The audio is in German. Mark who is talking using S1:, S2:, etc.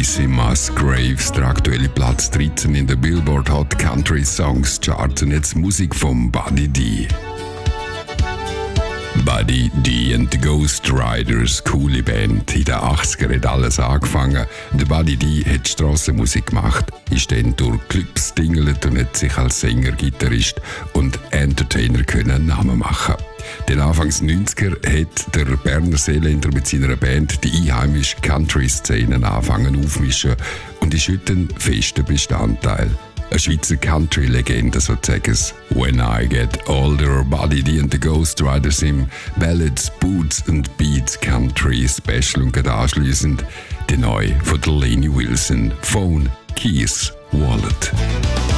S1: Tracy Musgraves, der aktuelle Platz 13 in der Billboard Hot Country Songs Chart. Und jetzt Musik von Buddy D. Buddy D and the Ghost Riders, coole Band. In den 80er hat alles angefangen. Der Buddy D hat Strassenmusik gemacht, ist dann durch Clubs tingelt und hat sich als Sänger, Gitarrist und Entertainer einen Namen machen. Den Anfangs 90er hat der Berner Seeländer mit seiner Band die einheimische Country-Szene angefangen aufmischen und ist heute ein fester Bestandteil. Eine Schweizer Country-Legende sozusagen. When I Get Older, Buddy D and the Ghost Riders im Ballads, Boots and Beats Country Special und gerade anschliessend die neue von der Lainey Wilson, Phone, Keys, Wallet.